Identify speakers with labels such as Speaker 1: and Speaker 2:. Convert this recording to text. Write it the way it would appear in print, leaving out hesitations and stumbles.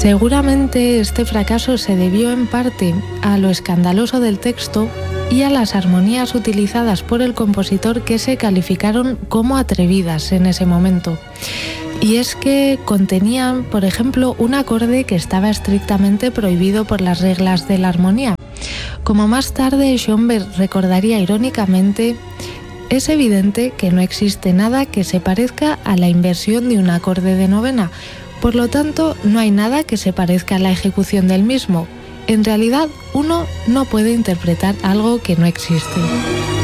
Speaker 1: Seguramente este fracaso se debió en parte a lo escandaloso del texto y a las armonías utilizadas por el compositor, que se calificaron como atrevidas en ese momento. Y es que contenían, por ejemplo, un acorde que estaba estrictamente prohibido por las reglas de la armonía. Como más tarde Schoenberg recordaría irónicamente, es evidente que no existe nada que se parezca a la inversión de un acorde de novena. Por lo tanto, no hay nada que se parezca a la ejecución del mismo. En realidad, uno no puede interpretar algo que no existe.